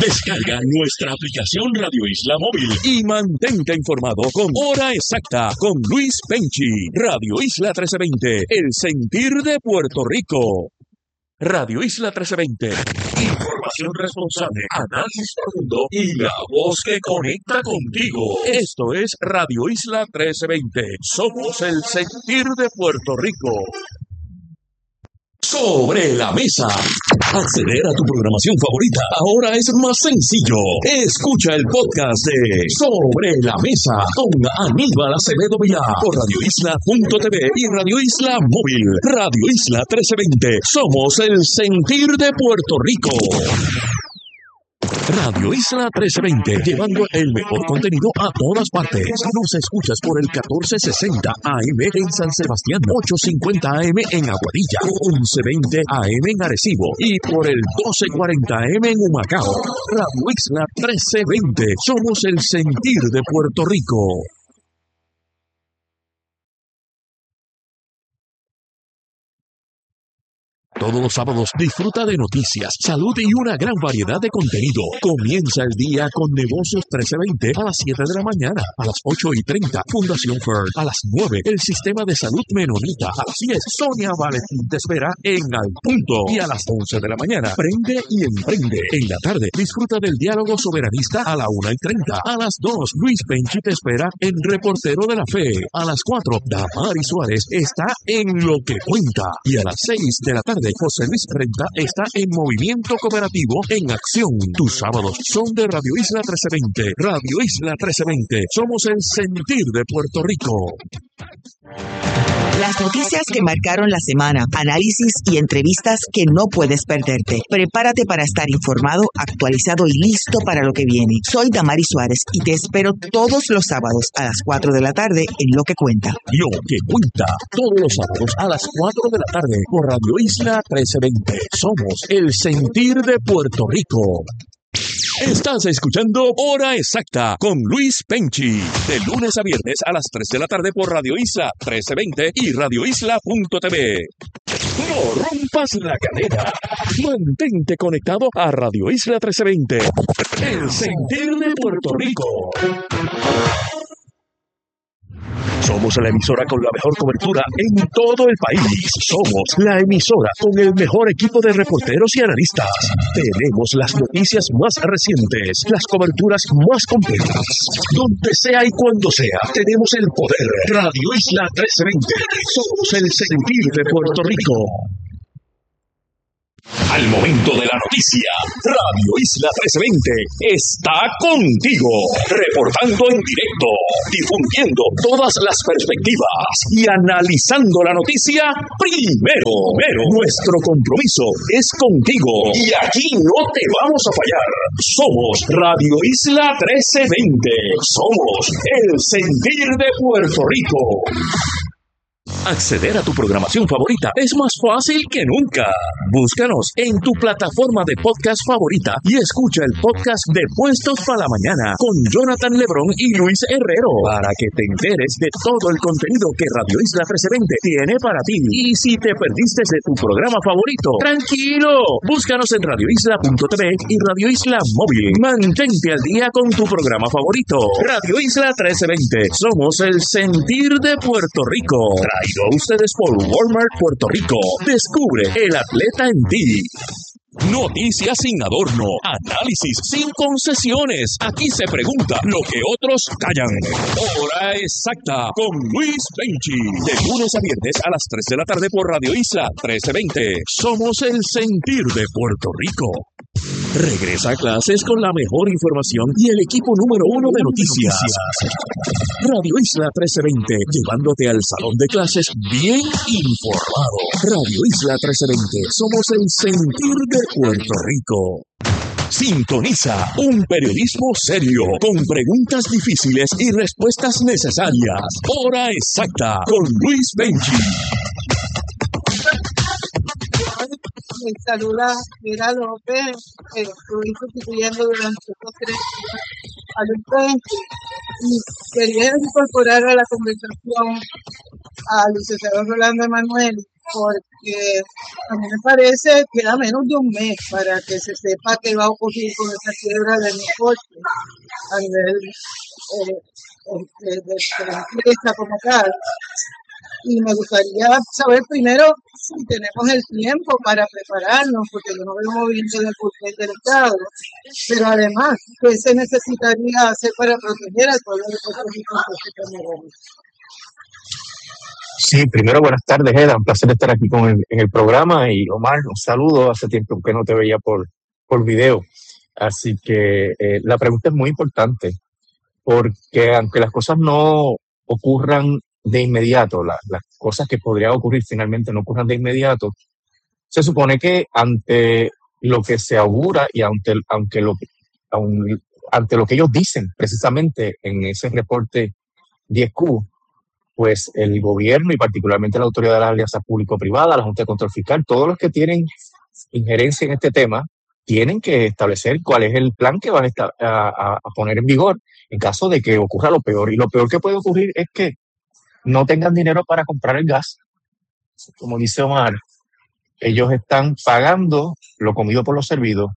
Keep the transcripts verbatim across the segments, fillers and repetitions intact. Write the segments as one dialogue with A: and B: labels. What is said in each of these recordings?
A: Descarga nuestra aplicación Radio Isla Móvil y mantente informado con Hora Exacta con Luis Penchi. Radio Isla trece veinte, el sentir de Puerto Rico. Radio Isla trece veinte. Información responsable, análisis profundo y la voz que conecta contigo. Esto es Radio Isla trece veinte. Somos el sentir de Puerto Rico. Sobre la mesa. Acceder a tu programación favorita ahora es más sencillo. Escucha el podcast de Sobre la Mesa con Aníbal Acevedo Vilá por radio isla punto t v y Radio Isla Móvil. Radio Isla trece veinte. Somos el sentir de Puerto Rico. Radio Isla trece veinte, llevando el mejor contenido a todas partes. Nos escuchas por el catorce sesenta A M en San Sebastián, ochocientos cincuenta A M en Aguadilla, once veinte A M en Arecibo y por el doce cuarenta A M en Humacao. Radio Isla trece veinte, somos el sentir de Puerto Rico. Todos los sábados disfruta de noticias, salud y una gran variedad de contenido. Comienza el día con Negocios trece veinte a las siete de la mañana. A las ocho y treinta, Fundación Fern. A las nueve, el Sistema de Salud Menonita. A las diez, Sonia Valentín te espera en Al Punto. Y a las once de la mañana, Prende y Emprende. En la tarde, disfruta del diálogo soberanista a la una y treinta. A las dos, Luis Penchi te espera en Reportero de la Fe. A las cuatro, Damari Suárez está en Lo que Cuenta. Y a las seis de la tarde, José Luis Renta está en Movimiento Cooperativo en Acción. Tus sábados son de Radio Isla trece veinte. Radio Isla trece veinte. Somos el sentir de Puerto Rico.
B: Las noticias que marcaron la semana, análisis y entrevistas que no puedes perderte. Prepárate para estar informado, actualizado y listo para lo que viene. Soy Damari Suárez y te espero todos los sábados a las cuatro de la tarde en Lo que Cuenta.
A: Lo que Cuenta, todos los sábados a las cuatro de la tarde por Radio Isla trece veinte. Somos el sentir de Puerto Rico. Estás escuchando Hora Exacta con Luis Penchi, de lunes a viernes a las tres de la tarde por Radio Isla trece veinte y radio isla punto t v. No rompas la cadena. Mantente conectado a Radio Isla trece veinte, el sentir de Puerto Rico. Somos la emisora con la mejor cobertura en todo el país. Somos la emisora con el mejor equipo de reporteros y analistas. Tenemos las noticias más recientes, las coberturas más completas. Donde sea y cuando sea, tenemos el poder. Radio Isla trece veinte. Somos el sentir de Puerto Rico. Al momento de la noticia, Radio Isla trece veinte está contigo, reportando en directo, difundiendo todas las perspectivas y analizando la noticia primero. Pero nuestro compromiso es contigo y aquí no te vamos a fallar. Somos Radio Isla trece veinte. Somos el sentir de Puerto Rico. Acceder a tu programación favorita es más fácil que nunca. Búscanos en tu plataforma de podcast favorita y escucha el podcast de Puestos para la Mañana con Jonathan Lebrón y Luis Herrero para que te enteres de todo el contenido que Radio Isla trece veinte tiene para ti. Y si te perdiste de tu programa favorito, tranquilo, búscanos en radio isla punto t v y Radio Isla Móvil. Mantente al día con tu programa favorito. Radio Isla trece veinte. Somos el sentir de Puerto Rico. Traído a ustedes por Walmart Puerto Rico. Descubre el atleta en ti. Noticias sin adorno, análisis sin concesiones. Aquí se pregunta lo que otros callan. Hora Exacta con Luis Penchi. De lunes a viernes a las tres de la tarde por Radio Isla trece veinte. Somos el sentir de Puerto Rico. Regresa a clases con la mejor información y el equipo número uno de noticias. Radio Isla trece veinte, llevándote al salón de clases bien informado. Radio Isla trece veinte, somos el sentir de Puerto Rico. Sintoniza un periodismo serio, con preguntas difíciles y respuestas necesarias. Hora Exacta con Luis Penchi.
C: Me saluda Mira López, eh, estoy sustituyendo durante estos tres días a Luis Penchi y quería incorporar a la conversación al licenciado Rolando Emanuel porque a mí me parece que queda menos de un mes para que se sepa qué va a ocurrir con esa quiebra de negocio a nivel eh, eh, de, de la empresa como tal. Y me gustaría saber primero si tenemos el tiempo para prepararnos, porque yo no veo movimiento del papel del Estado, pero además, ¿qué se necesitaría hacer para proteger al pueblo de Puerto Rico ante este fenómeno?
D: Sí, primero buenas tardes, Eda, un placer estar aquí con el, en el programa, y Omar, un saludo, hace tiempo que no te veía por, por video, así que eh, la pregunta es muy importante, porque aunque las cosas no ocurran de inmediato, la, las cosas que podrían ocurrir finalmente no ocurran de inmediato, se supone que ante lo que se augura y ante, aunque lo, aun, ante lo que ellos dicen precisamente en ese reporte diez Q, pues el gobierno y particularmente la Autoridad de las Alianzas Público-Privadas, la Junta de Control Fiscal, todos los que tienen injerencia en este tema, tienen que establecer cuál es el plan que van a, estar, a, a poner en vigor en caso de que ocurra lo peor. Y lo peor que puede ocurrir es que no tengan dinero para comprar el gas. Como dice Omar, ellos están pagando lo comido por lo servido.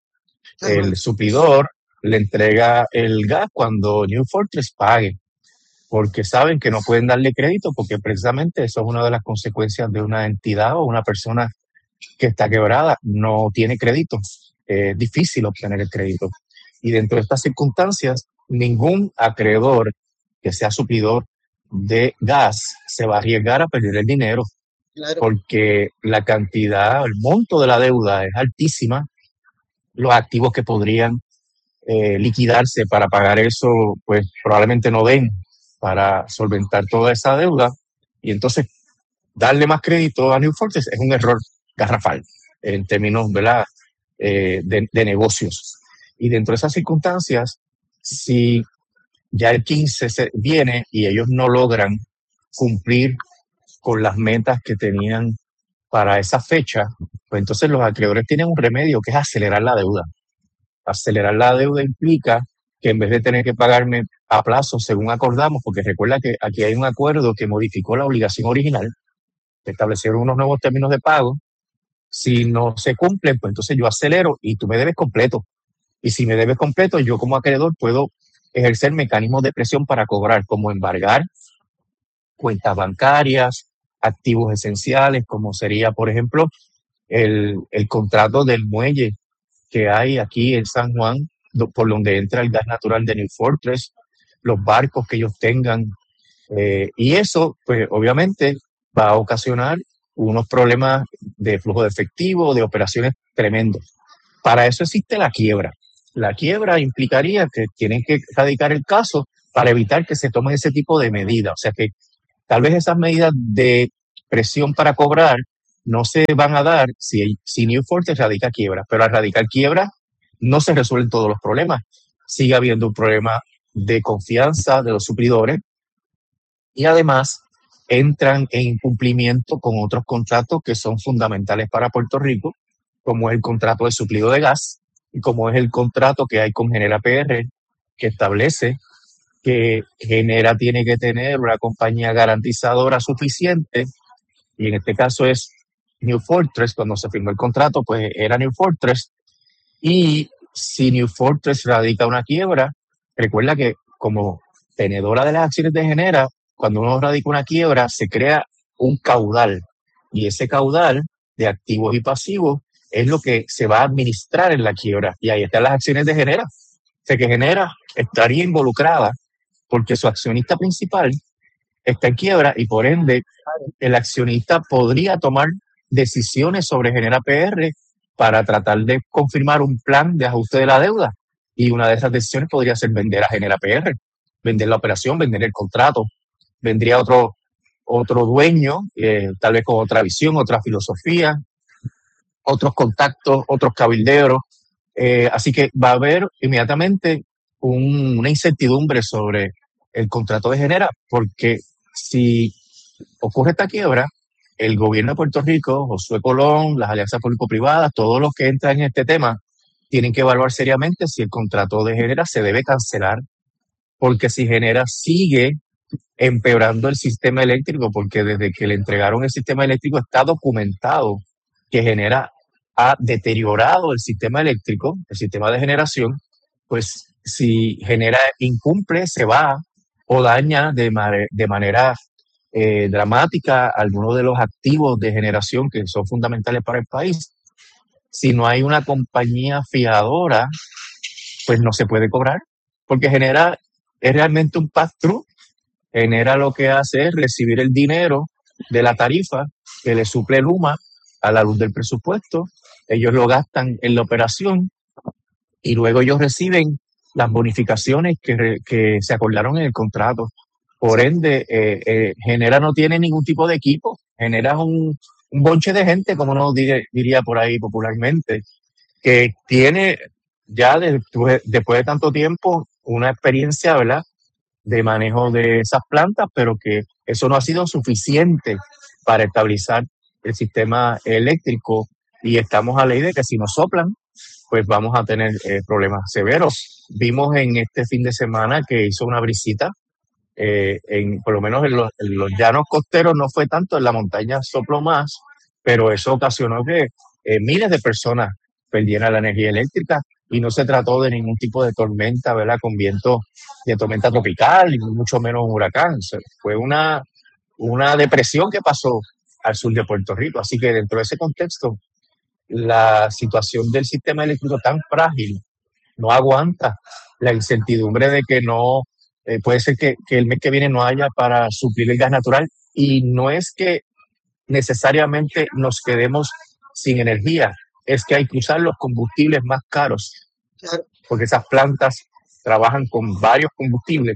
D: El suplidor le entrega el gas cuando New Fortress pague, porque saben que no pueden darle crédito, porque precisamente eso es una de las consecuencias de una entidad o una persona que está quebrada, no tiene crédito. Es difícil obtener el crédito. Y dentro de estas circunstancias, ningún acreedor que sea suplidor de gas se va a arriesgar a perder el dinero, claro, porque la cantidad, el monto de la deuda es altísima. Los activos que podrían eh, liquidarse para pagar eso, pues probablemente no den para solventar toda esa deuda, y entonces darle más crédito a New Fortress es un error garrafal en términos, ¿verdad?, eh, de, de negocios. Y dentro de esas circunstancias, si ya el quince se viene y ellos no logran cumplir con las metas que tenían para esa fecha, pues entonces los acreedores tienen un remedio, que es acelerar la deuda. Acelerar la deuda implica que en vez de tener que pagarme a plazo según acordamos, porque recuerda que aquí hay un acuerdo que modificó la obligación original, establecieron unos nuevos términos de pago. Si no se cumplen, pues entonces yo acelero y tú me debes completo. Y si me debes completo, yo como acreedor puedo ejercer mecanismos de presión para cobrar, como embargar cuentas bancarias, activos esenciales, como sería, por ejemplo, el, el contrato del muelle que hay aquí en San Juan, por donde entra el gas natural de New Fortress, los barcos que ellos tengan. Eh, y eso, pues obviamente, va a ocasionar unos problemas de flujo de efectivo, de operaciones tremendos. Para eso existe la quiebra. La quiebra implicaría que tienen que radicar el caso para evitar que se tomen ese tipo de medidas. O sea que tal vez esas medidas de presión para cobrar no se van a dar si, si New Fortress radica quiebra, pero al radicar quiebra no se resuelven todos los problemas. Sigue habiendo un problema de confianza de los suplidores y además entran en incumplimiento con otros contratos que son fundamentales para Puerto Rico, como es el contrato de suplido de gas y como es el contrato que hay con Genera P R, que establece que Genera tiene que tener una compañía garantizadora suficiente, y en este caso es New Fortress. Cuando se firmó el contrato, pues era New Fortress, y si New Fortress radica una quiebra, recuerda que como tenedora de las acciones de Genera, cuando uno radica una quiebra, se crea un caudal, y ese caudal de activos y pasivos es lo que se va a administrar en la quiebra, y ahí están las acciones de Genera. O sea que Genera estaría involucrada porque su accionista principal está en quiebra, y por ende el accionista podría tomar decisiones sobre Genera P R para tratar de confirmar un plan de ajuste de la deuda, y una de esas decisiones podría ser vender a Genera P R, vender la operación, vender el contrato. Vendría otro, otro dueño, eh, tal vez con otra visión, otra filosofía, otros contactos, otros cabilderos. Eh, así que va a haber inmediatamente un, una incertidumbre sobre el contrato de Genera, porque si ocurre esta quiebra, el gobierno de Puerto Rico, Josué Colón, las alianzas público-privadas, todos los que entran en este tema, tienen que evaluar seriamente si el contrato de Genera se debe cancelar, porque si Genera sigue empeorando el sistema eléctrico, porque desde que le entregaron el sistema eléctrico está documentado que genera, ha deteriorado el sistema eléctrico, el sistema de generación, pues si genera, incumple, se va o daña de, mare- de manera eh, dramática algunos de los activos de generación que son fundamentales para el país. Si no hay una compañía fiadora, pues no se puede cobrar, porque genera, es realmente un pass-through, genera lo que hace es recibir el dinero de la tarifa que le suple Luma a la luz del presupuesto, ellos lo gastan en la operación y luego ellos reciben las bonificaciones que, re- que se acordaron en el contrato. Por ende, eh, eh, Genera no tiene ningún tipo de equipo, Genera un, un bonche de gente, como uno dire- diría por ahí popularmente, que tiene ya después, después de tanto tiempo una experiencia, ¿verdad?, de manejo de esas plantas, pero que eso no ha sido suficiente para estabilizar el sistema eléctrico y estamos a ley de que si nos soplan, pues vamos a tener eh, problemas severos. Vimos en este fin de semana que hizo una brisita, eh, en, por lo menos en los, en los llanos costeros no fue tanto, en la montaña sopló más, pero eso ocasionó que eh, miles de personas perdieran la energía eléctrica y no se trató de ningún tipo de tormenta, ¿verdad? Con viento de tormenta tropical y mucho menos un huracán. O sea, fue una, una depresión que pasó al sur de Puerto Rico. Así que dentro de ese contexto, la situación del sistema eléctrico tan frágil no aguanta la incertidumbre de que no, eh, puede ser que, que el mes que viene no haya para suplir el gas natural y no es que necesariamente nos quedemos sin energía, es que hay que usar los combustibles más caros,
C: Claro.
D: porque esas plantas trabajan con varios combustibles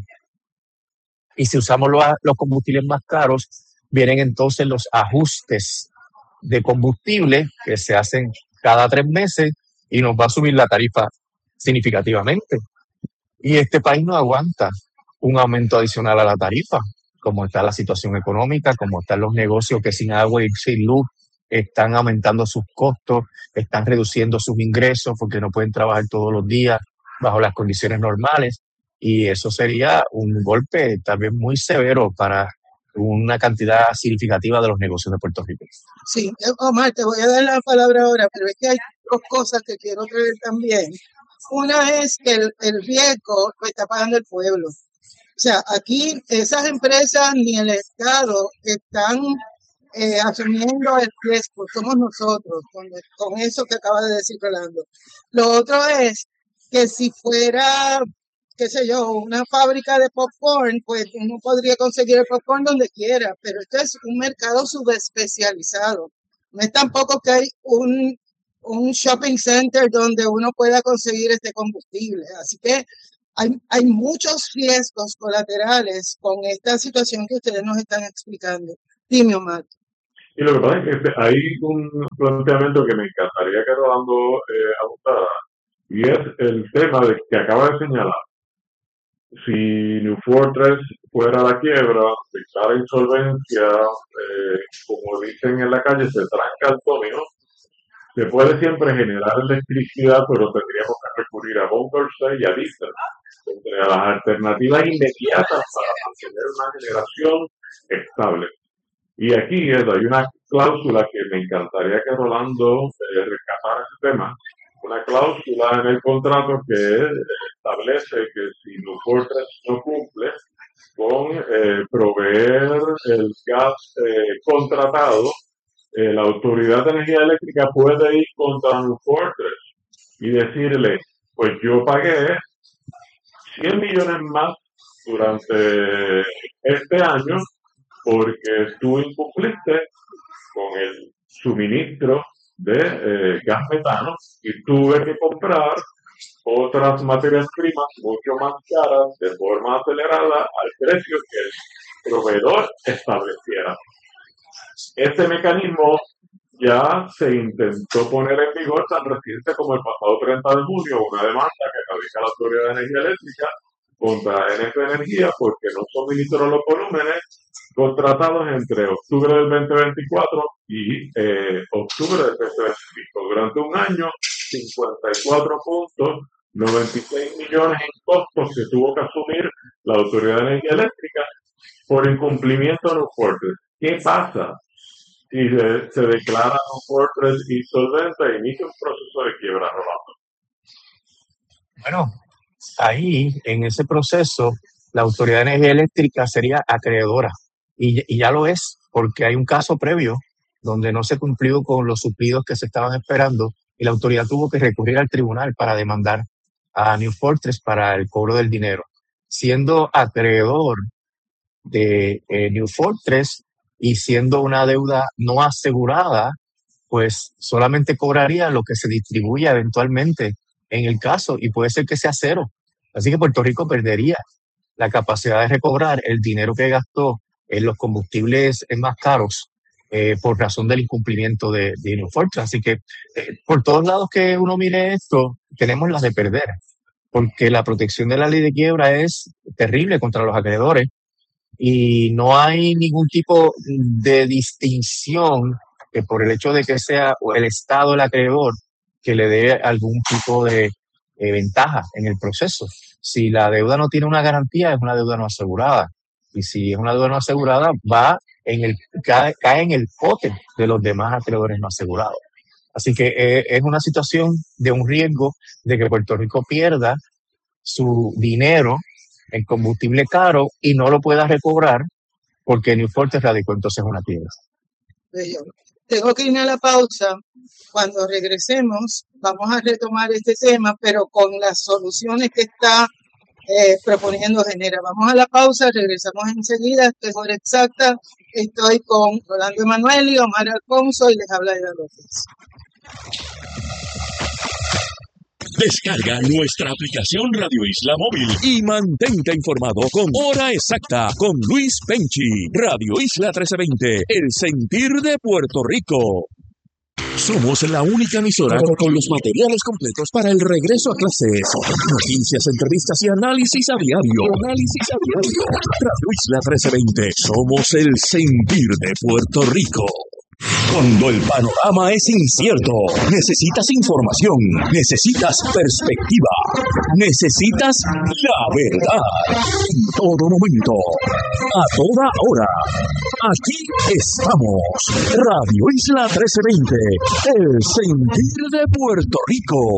D: y si usamos los, los combustibles más caros, vienen entonces los ajustes de combustible que se hacen cada tres meses y nos va a subir la tarifa significativamente. Y este país no aguanta un aumento adicional a la tarifa, como está la situación económica, como están los negocios que sin agua y sin luz están aumentando sus costos, están reduciendo sus ingresos porque no pueden trabajar todos los días bajo las condiciones normales. Y eso sería un golpe también muy severo para una cantidad significativa de los negocios de Puerto Rico.
C: Sí, eh, Omar, te voy a dar la palabra ahora, pero es que hay dos cosas que quiero traer también. Una es que el, el riesgo lo está pagando el pueblo. O sea, aquí esas empresas ni el Estado están eh, asumiendo el riesgo, somos nosotros, con, con eso que acaba de decir Rolando. Lo otro es que si fuera, qué sé yo, una fábrica de popcorn, pues uno podría conseguir el popcorn donde quiera, pero esto es un mercado subespecializado. No es tampoco que hay un, un shopping center donde uno pueda conseguir este combustible. Así que hay, hay muchos riesgos colaterales con esta situación que ustedes nos están explicando. Dime, Omar.
E: Y lo que pasa es que este- hay un planteamiento que me encantaría que Rolando eh, abundara, y es el tema de que acaba de señalar. Si New Fortress fuera a la quiebra, declara insolvencia, eh, como dicen en la calle, se tranca el dominó, se puede siempre generar electricidad, pero tendríamos que recurrir a bunkers y a diesel, entre las alternativas inmediatas para mantener una generación estable. Y aquí es, hay una cláusula que me encantaría que Rolando eh, rescatara ese tema, una cláusula en el contrato que eh, establece que si New Fortress no cumple con eh, proveer el gas eh, contratado, eh, la Autoridad de Energía Eléctrica puede ir contra New Fortress y decirle, pues yo pagué cien millones más durante este año porque tú incumpliste con el suministro de eh, gas metano y tuve que comprar otras materias primas mucho más caras de forma acelerada al precio que el proveedor estableciera. Este mecanismo ya se intentó poner en vigor tan reciente como el pasado treinta de junio, una demanda que radica la Autoridad de Energía Eléctrica contra N F Energía porque no suministró los volúmenes contratados entre octubre del veinte veinticuatro y eh, octubre del veinte veinticinco. Durante un año, cincuenta y cuatro punto noventa y seis millones en costos que tuvo que asumir la Autoridad de Energía Eléctrica por incumplimiento de New Fortress. ¿Qué pasa si se, se declara New Fortress insolvente e inicia un proceso de quiebra, Rolando?
D: Bueno, ahí, en ese proceso, la Autoridad de Energía Eléctrica sería acreedora. Y, y ya lo es, porque hay un caso previo donde no se cumplió con los suplidos que se estaban esperando y la autoridad tuvo que recurrir al tribunal para demandar a New Fortress para el cobro del dinero. Siendo acreedor de eh, New Fortress y siendo una deuda no asegurada, pues solamente cobraría lo que se distribuya eventualmente en el caso y puede ser que sea cero. Así que Puerto Rico perdería la capacidad de recobrar el dinero que gastó en los combustibles más caros eh, por razón del incumplimiento de, de New Fortress. Así que eh, por todos lados que uno mire esto, tenemos las de perder, porque la protección de la ley de quiebra es terrible contra los acreedores y no hay ningún tipo de distinción que por el hecho de que sea el Estado el acreedor que le dé algún tipo de eh, ventaja en el proceso. Si la deuda no tiene una garantía, es una deuda no asegurada. Y si es una deuda no asegurada, va en el, cae, cae en el pote de los demás acreedores no asegurados. Así que eh, es una situación de un riesgo de que Puerto Rico pierda su dinero en combustible caro y no lo pueda recobrar porque New Fortress radicó entonces una quiebra.
C: Tengo que ir a la pausa. Cuando regresemos vamos a retomar este tema, pero con las soluciones que está eh, proponiendo Genera. Vamos a la pausa, regresamos enseguida. Esto es Hora Exacta. Estoy con Rolando Emanueli, Omar Alfonso y les habla Ida López.
A: Descarga nuestra aplicación Radio Isla Móvil y mantente informado con Hora Exacta con Luis Penchi. Radio Isla trece veinte, el sentir de Puerto Rico. Somos la única emisora con los materiales completos para el regreso a clases. Noticias, entrevistas y análisis a diario. Análisis a diario. Radio Isla trece veinte. Somos el sentir de Puerto Rico. Cuando el panorama es incierto, necesitas información, necesitas perspectiva, necesitas la verdad. En todo momento, a toda hora. Aquí estamos. Radio Isla trece veinte, el sentir de Puerto Rico.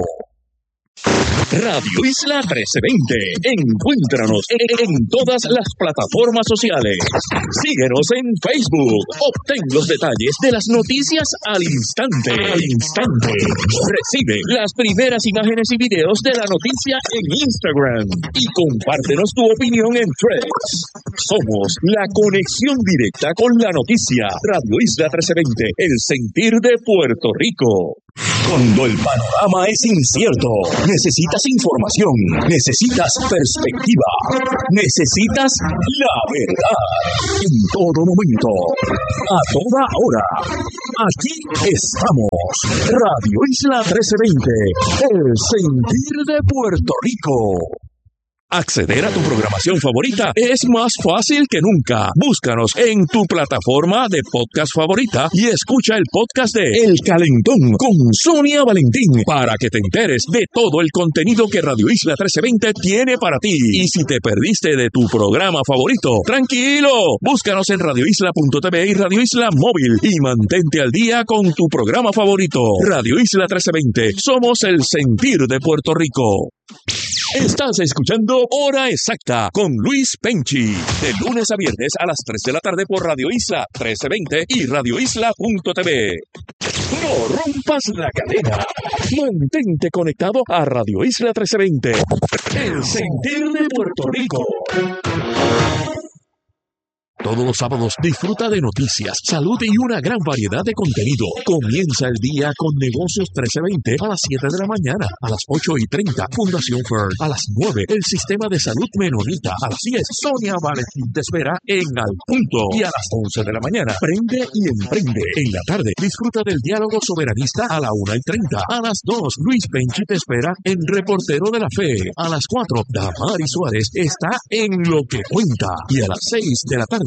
A: Radio Isla trece veinte. Encuéntranos en, en todas las plataformas sociales. Síguenos en Facebook. Obtén los detalles de las noticias al instante. Al instante. Recibe las primeras imágenes y videos de la noticia en Instagram. Y compártenos tu opinión en Threads. Somos la conexión directa con la noticia. Radio Isla trece veinte. El sentir de Puerto Rico. Cuando el panorama es incierto, necesitas información, necesitas perspectiva, necesitas la verdad. En todo momento, a toda hora. Aquí estamos. Radio Isla trece veinte, el sentir de Puerto Rico. Acceder a tu programación favorita es más fácil que nunca. Búscanos en tu plataforma de podcast favorita y escucha el podcast de El Calentón con Sonia Valentín para que te enteres de todo el contenido que Radio Isla trece veinte tiene para ti. Y si te perdiste de tu programa favorito, tranquilo, búscanos en radio isla punto t v y Radio Isla Móvil y mantente al día con tu programa favorito. Radio Isla trece veinte, somos el sentir de Puerto Rico. Estás escuchando Hora Exacta con Luis Penchi, de lunes a viernes a las tres de la tarde por Radio Isla trece veinte y radio isla punto t v. No rompas la cadena. Mantente conectado a Radio Isla trece veinte, el sentir de Puerto Rico. Todos los sábados disfruta de noticias, salud y una gran variedad de contenido. Comienza el día con Negocios trece veinte a las siete de la mañana, a las ocho y treinta, Fundación Fern, a las nueve, el Sistema de Salud Menonita, a las diez, Sonia Valentín te espera en Al Punto, y a las once de la mañana, Prende y Emprende. En la tarde, disfruta del diálogo soberanista a la una y treinta, a las dos, Luis Penchi te espera en Reportero de la Fe, a las cuatro, Damaris Suárez está en Lo que Cuenta, y a las seis de la tarde,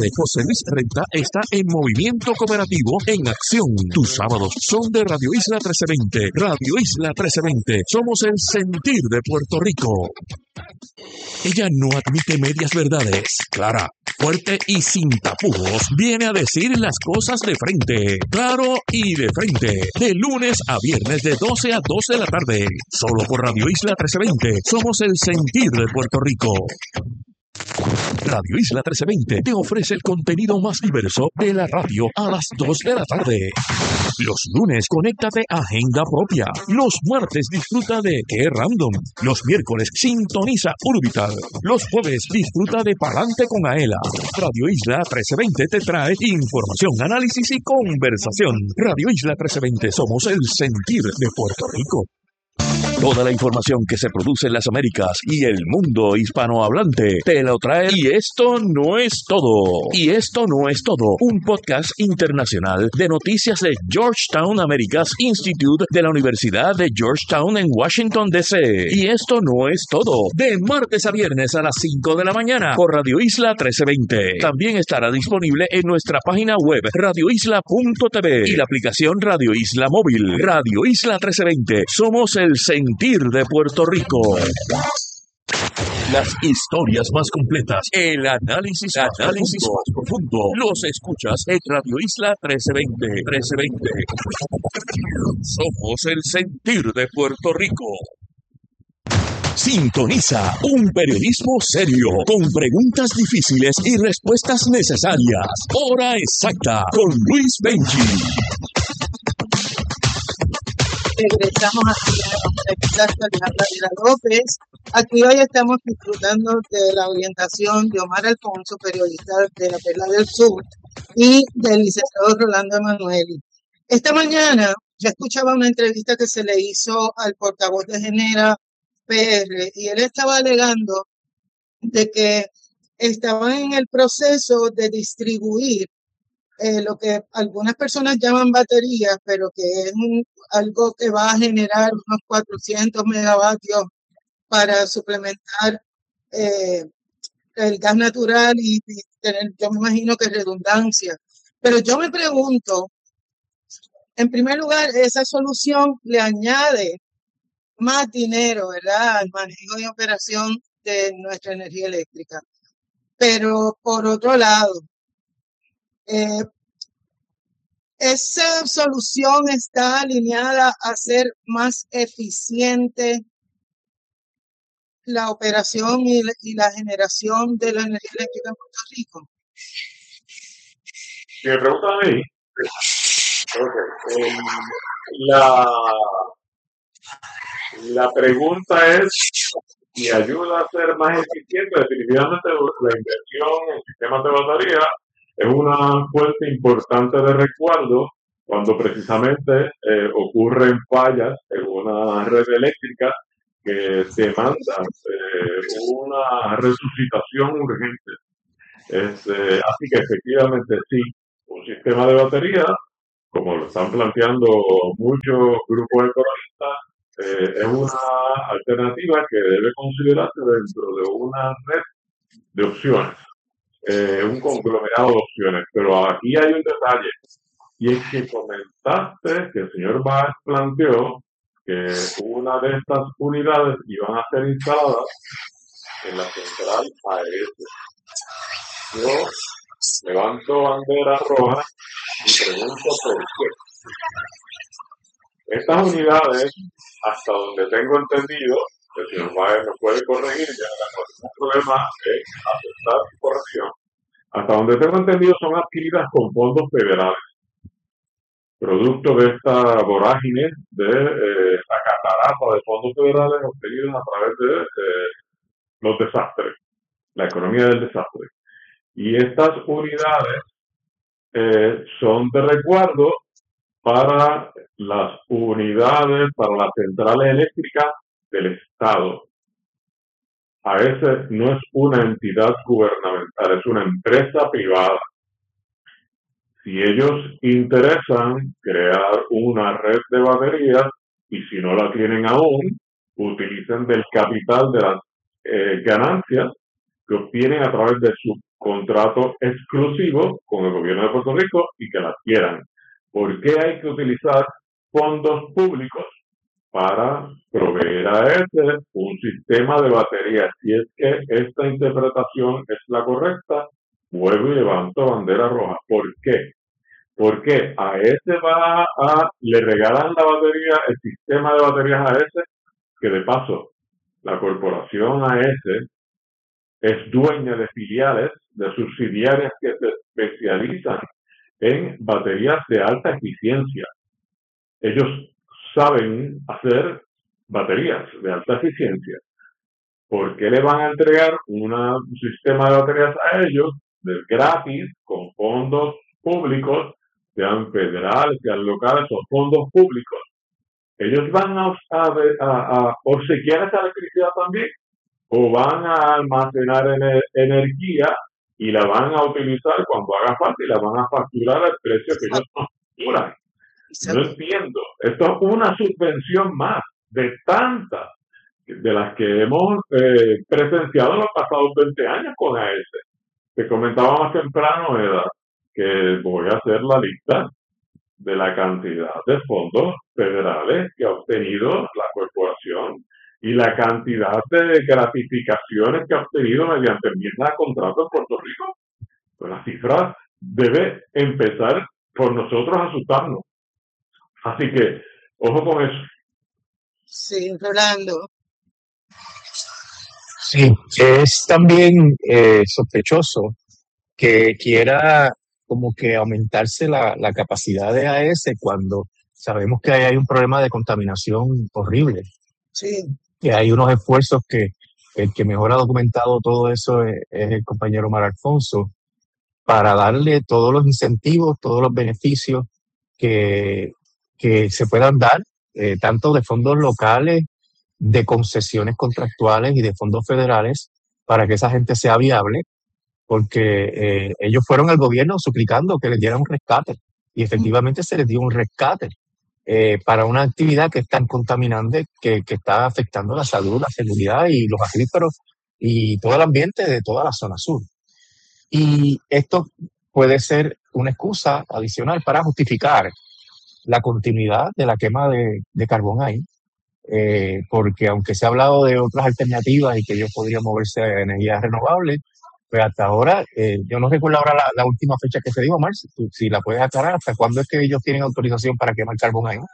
A: tarde. José Luis Renta está en Movimiento Cooperativo en acción. Tus sábados son de Radio Isla trece veinte. Radio Isla trece veinte. Somos el sentir de Puerto Rico. Ella no admite medias verdades. Clara, fuerte y sin tapujos, viene a decir las cosas de frente. Claro y de frente. De lunes a viernes de doce a dos de la tarde. Solo por Radio Isla trece veinte. Somos el sentir de Puerto Rico. Radio Isla trece veinte te ofrece el contenido más diverso de la radio a las dos de la tarde. Los lunes, conéctate a Agenda Propia. Los martes, disfruta de Qué Random. Los miércoles, sintoniza Urbital. Los jueves, disfruta de Palante con Aela. Radio Isla trece veinte te trae información, análisis y conversación. Radio Isla trece veinte, somos el sentir de Puerto Rico. Toda la información que se produce en las Américas y el mundo hispanohablante te lo trae. Y esto no es todo. Y esto no es todo. Un podcast internacional de noticias de Georgetown Americas Institute de la Universidad de Georgetown en Washington, D C. Y esto no es todo. De martes a viernes a las cinco de la mañana por Radio Isla trece veinte. También estará disponible en nuestra página web radio isla punto t v y la aplicación Radio Isla Móvil. Radio Isla trece veinte. Somos el sentir de Puerto Rico. Las historias más completas, el análisis, análisis más profundo, los escuchas en Radio Isla trece veinte. trece veinte. Somos el sentir de Puerto Rico. Sintoniza un periodismo serio, con preguntas difíciles y respuestas necesarias. Hora exacta con Luis Benchi.
C: Regresamos aquí a la Universidad Alejandra López. Aquí hoy estamos disfrutando de la orientación de Omar Alfonso, periodista de La Perla del Sur, y del licenciado Rolando Emanueli. Esta mañana yo escuchaba una entrevista que se le hizo al portavoz de Genera P R y él estaba alegando de que estaban en el proceso de distribuir Eh, lo que algunas personas llaman baterías, pero que es un, algo que va a generar unos cuatrocientos megavatios para suplementar eh, el gas natural y, y tener, yo me imagino que redundancia. Pero yo me pregunto, en primer lugar, esa solución le añade más dinero, ¿verdad?, al manejo y operación de nuestra energía eléctrica. Pero por otro lado, Eh, esa solución está alineada a hacer más eficiente la operación y la, y la generación de la energía eléctrica en Puerto Rico.
E: Si me preguntan a mí, okay, eh, la, la pregunta es si ayuda a ser más eficiente. Definitivamente la inversión en sistemas de batería es una fuente importante de resguardo cuando precisamente eh, ocurren fallas en una red eléctrica que demanda eh, una resucitación urgente. Este, así que efectivamente sí, un sistema de batería, como lo están planteando muchos grupos economistas, eh, es una alternativa que debe considerarse dentro de una red de opciones. Eh, un conglomerado de opciones, pero aquí hay un detalle, y es que comentaste que el señor Bach planteó que una de estas unidades iban a ser instaladas en la central A E S. Yo levanto bandera roja y pregunto por qué. Estas unidades, hasta donde tengo entendido, el señor Báez me puede corregir, ya no hay problema en aceptar su corrección. Hasta donde tengo entendido son adquiridas con fondos federales, producto de esta vorágine de eh, la catarata de fondos federales obtenidos a través de eh, los desastres, la economía del desastre. Y estas unidades eh, son de resguardo para las unidades, para las centrales eléctricas del Estado. A E S no es una entidad gubernamental, es una empresa privada. Si ellos interesan crear una red de baterías, y si no la tienen aún, utilicen del capital de las eh, ganancias que obtienen a través de su contrato exclusivo con el gobierno de Puerto Rico y que la adquieran. ¿Por qué hay que utilizar fondos públicos para proveer a ese un sistema de baterías? Si es que esta interpretación es la correcta, vuelvo y levanto bandera roja. ¿Por qué? Porque a ese va a, le regalan la batería, el sistema de baterías a ese, que de paso, la corporación A S es dueña de filiales, de subsidiarias que se especializan en baterías de alta eficiencia. Ellos saben hacer baterías de alta eficiencia. ¿Por qué le van a entregar una, un sistema de baterías a ellos de gratis, con fondos públicos, sean federales, sean locales, son fondos públicos? Ellos van a, a, a, a obsequiar esa electricidad también, o van a almacenar ener, energía y la van a utilizar cuando haga falta y la van a facturar al precio que ellos nos facturan. No entiendo. Esto es una subvención más de tantas de las que hemos eh, presenciado en los pasados veinte años con A S. Te comentaba más temprano, Eda, que voy a hacer la lista de la cantidad de fondos federales que ha obtenido la corporación y la cantidad de gratificaciones que ha obtenido mediante enmiendas a contrato en Puerto Rico. Pues la cifra debe empezar por nosotros a asustarnos. Así que, ojo con eso.
C: Sí, Rolando.
D: Sí, es también eh, sospechoso que quiera como que aumentarse la, la capacidad de A S cuando sabemos que hay un problema de contaminación horrible.
C: Sí.
D: Que hay unos esfuerzos que el que mejor ha documentado todo eso es, es el compañero Omar Alfonso, para darle todos los incentivos, todos los beneficios que, que se puedan dar, eh, tanto de fondos locales, de concesiones contractuales y de fondos federales, para que esa gente sea viable, porque eh, ellos fueron al gobierno suplicando que les diera un rescate, y efectivamente se les dio un rescate eh, para una actividad que es tan contaminante, que, que está afectando la salud, la seguridad y los acuíferos y todo el ambiente de toda la zona sur. Y esto puede ser una excusa adicional para justificar la continuidad de la quema de, de carbón ahí, eh, porque aunque se ha hablado de otras alternativas y que ellos podrían moverse a energías renovables, pues hasta ahora, eh, yo no recuerdo ahora la, la última fecha que se dio, Mar, si, tú- si la puedes aclarar, ¿hasta cuándo es que ellos tienen autorización para quemar carbón ahí?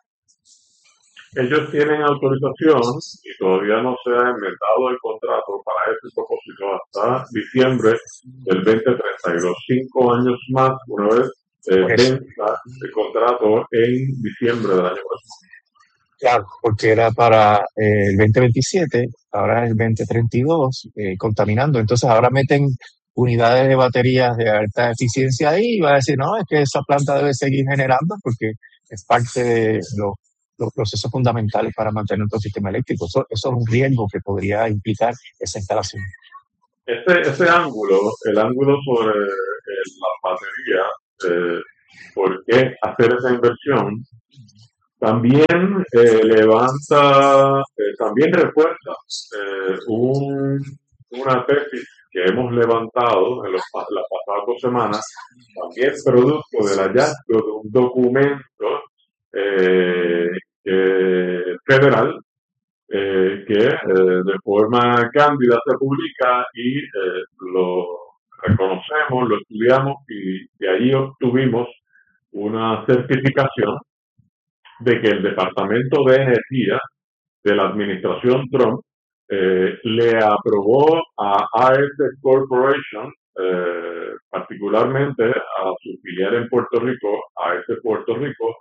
E: Ellos tienen autorización y todavía no se ha inventado el contrato para ese propósito hasta diciembre del veinte treinta y dos, cinco años más, una vez eh,
D: Por eso,
E: venta el contrato en diciembre del año próximo.
D: claro, porque era para eh, el veinte veintisiete, ahora es el veinte treinta y dos, eh, contaminando. Entonces ahora meten unidades de baterías de alta eficiencia ahí y va a decir, no, es que esa planta debe seguir generando porque es parte de los, los procesos fundamentales para mantener nuestro sistema eléctrico. Eso, eso es un riesgo que podría implicar esa instalación.
E: Ese, ese ángulo, el ángulo sobre eh, las baterías, eh, ¿por qué hacer esa inversión? También eh, levanta, eh, también refuerza eh, un, una tesis que hemos levantado en los, las pasadas dos semanas, también producto del hallazgo de un documento eh, eh, federal eh, que eh, de forma cándida se publica y eh, lo reconocemos, lo estudiamos y de ahí obtuvimos una certificación de que el Departamento de Energía de la administración Trump eh, le aprobó a A S Corporation, eh, particularmente a su filial en Puerto Rico, A S Puerto Rico,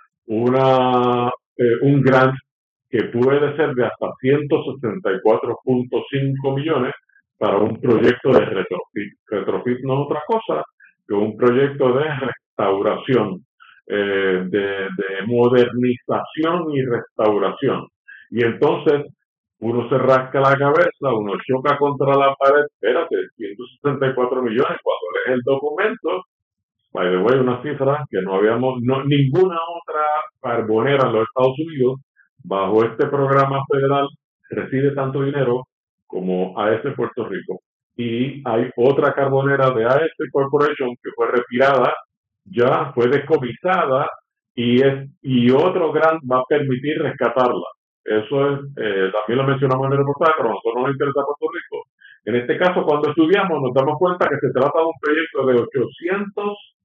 E: una, eh, un grant que puede ser de hasta ciento sesenta y cuatro punto cinco millones para un proyecto de retrofit. Retrofit no es otra cosa que un proyecto de restauración, eh, de, de modernización y restauración. Y entonces uno se rasca la cabeza, uno choca contra la pared, espérate, ciento sesenta y cuatro millones, cuando lees el documento, by the way, una cifra que no habíamos, no, ninguna otra carbonera en los Estados Unidos, bajo este programa federal, recibe tanto dinero como A S Puerto Rico. y hay otra carbonera de A S Corporation que fue retirada, ya fue decomisada y es y otro grant va a permitir rescatarla. Eso es, eh, también lo mencionamos en el reportaje, pero a nosotros nos interesa Puerto Rico. En este caso, cuando estudiamos, nos damos cuenta que se trata de un proyecto de ochocientos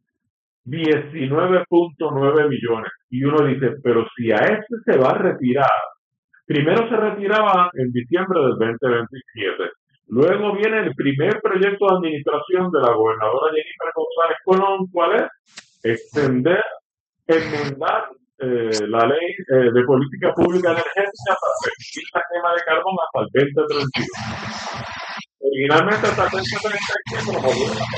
E: diecinueve punto nueve millones. Y uno dice, pero si a este se va a retirar, primero se retiraba en diciembre del veinte veintisiete. Luego viene el primer proyecto de administración de la gobernadora Jennifer González Colón. ¿Cuál es? Extender, enmendar eh, la ley eh, de política pública energética para permitir la quema de carbón hasta el veinte treinta y uno. Originalmente hasta el veinte treinta y uno promovieron la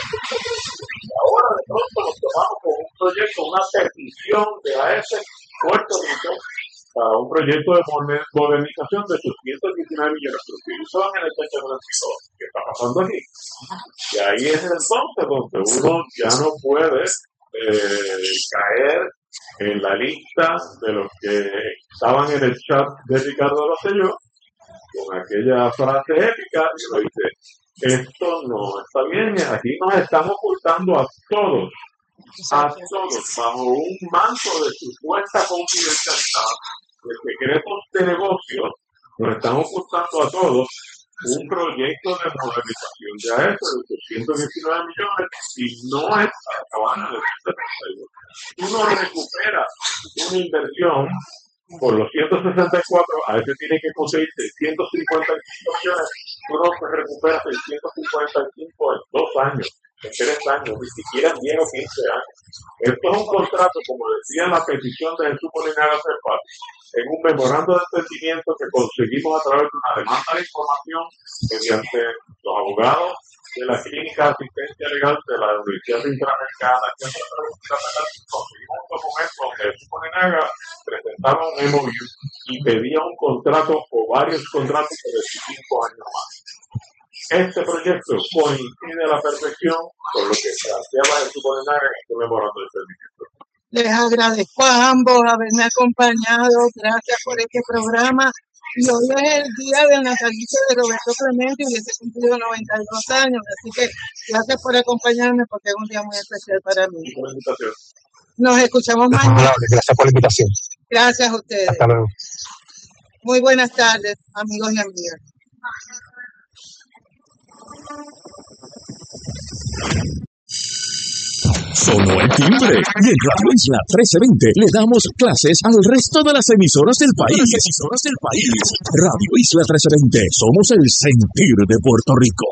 E: y ahora de pronto nos tomamos con un proyecto, una petición de A S Puerto Rico para un proyecto de modernización de ochocientos diecinueve millones de pesos en el veinte treinta y dos. ¿Qué está pasando aquí? Y ahí es entonces donde uno ya no puede eh, caer en la lista de los que estaban en el chat de Ricardo Rosselló con aquella frase épica y uno dice, esto no está bien, aquí nos están ocultando a todos, a todos, bajo un manto de supuesta confidencialidad, de secretos de negocios, nos están ocultando a todos un proyecto de modernización de A S de doscientos diecinueve millones y no es para acabar en el treinta y dos. Uno recupera una inversión por los ciento sesenta y cuatro, a veces tiene que conseguir seiscientos cincuenta y cinco millones, uno recupera seiscientos cincuenta y cinco en dos años, en tres años, ni siquiera en diez o quince años. Esto es un contrato, como decía en la petición de Jesús Molinaga Cepaz, en un memorando de entendimiento que conseguimos a través de una demanda de información mediante los abogados de la Clínica de Asistencia Legal de la Universidad Interamericana. Conseguimos un documento donde Jesús Molinaga presentaba un M O U y pedía un contrato o varios contratos por veinticinco años más. Este proyecto coincide a la perfección con lo que planteaba Jesús Molinaga en este memorando de entendimiento.
C: Les agradezco a ambos haberme acompañado. Gracias por este programa. Y hoy es el día del natalicio de Roberto Clemente y hubiese cumplido noventa y dos años. Así que gracias por acompañarme porque es un día muy especial para mí. Nos escuchamos mañana.
D: Gracias por la invitación.
C: Gracias a ustedes.
D: Hasta luego.
C: Muy buenas tardes, amigos y amigas.
A: Sonó el timbre y en Radio Isla trece veinte le damos clases al resto de las emisoras del país. Emisoras del país. Radio Isla trece veinte, somos el sentir de Puerto Rico.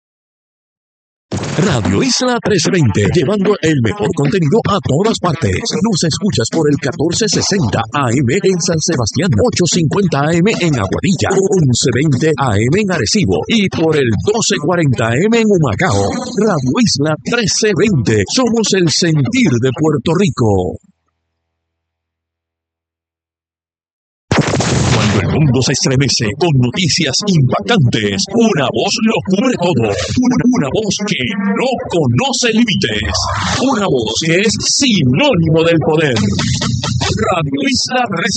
A: Radio Isla trece veinte, llevando el mejor contenido a todas partes. Nos escuchas por el catorce sesenta A M en San Sebastián, ochocientos cincuenta A M en Aguadilla, once veinte A M en Arecibo y por el doce cuarenta A M en Humacao. Radio Isla trece veinte, somos el sentir de Puerto Rico. El mundo se estremece con noticias impactantes. Una voz lo cubre todo. Una, una voz que no conoce límites. Una voz que es sinónimo del poder. Radio Isla